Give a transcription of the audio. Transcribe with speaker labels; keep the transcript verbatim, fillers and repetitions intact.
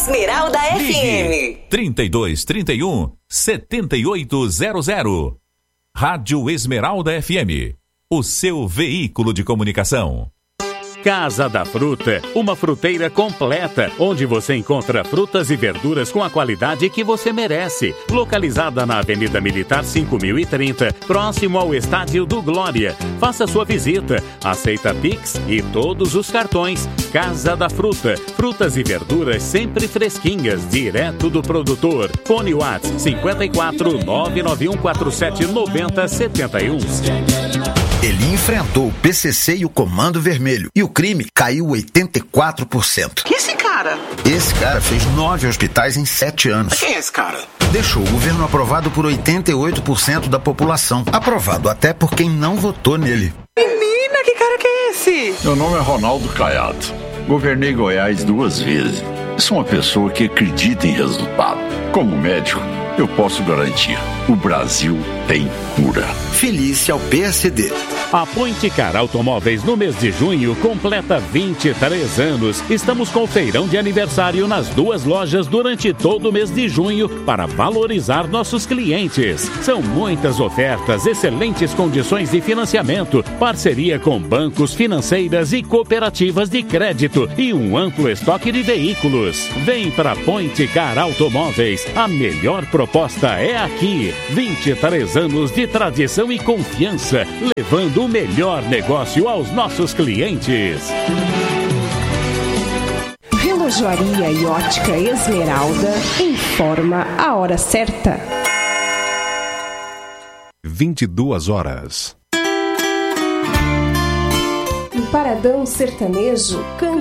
Speaker 1: Esmeralda F M.
Speaker 2: trinta e dois, trinta e um, setenta e oito zero zero. Rádio Esmeralda F M. O seu veículo de comunicação.
Speaker 3: Casa da Fruta, uma fruteira completa, onde você encontra frutas e verduras com a qualidade que você merece. Localizada na Avenida Militar cinco mil e trinta, próximo ao Estádio do Glória. Faça sua visita, aceita Pix e todos os cartões. Casa da Fruta, frutas e verduras sempre fresquinhas, direto do produtor. Fone WhatsApp cinco quatro, nove nove um quatro sete, nove zero sete um.
Speaker 4: Ele enfrentou o P C C e o Comando Vermelho e o crime caiu oitenta e quatro por cento.
Speaker 5: Que esse cara?
Speaker 4: Esse cara fez nove hospitais em sete anos.
Speaker 5: Quem é esse cara?
Speaker 4: Deixou o governo aprovado por oitenta e oito por cento da população. Aprovado até por quem não votou nele.
Speaker 5: Menina, que cara que é esse?
Speaker 6: Meu nome é Ronaldo Caiado. Governei Goiás duas vezes. Sou uma pessoa que acredita em resultado. Como médico, eu posso garantir: o Brasil tem cura.
Speaker 4: Felícia ao P S D.
Speaker 3: A Ponte Car Automóveis no mês de junho completa vinte e três anos. Estamos com feirão de aniversário nas duas lojas durante todo o mês de junho para valorizar nossos clientes. São muitas ofertas, excelentes condições de financiamento, parceria com bancos, financeiras e cooperativas de crédito e um amplo estoque de veículos. Vem para Ponte Car Automóveis. A melhor proposta é aqui. vinte e três anos de tradição e confiança, levando o melhor negócio aos nossos clientes.
Speaker 7: Relojoaria e ótica Esmeralda informa a hora certa.
Speaker 8: vinte e duas horas.
Speaker 7: No Paradão Sertanejo, cante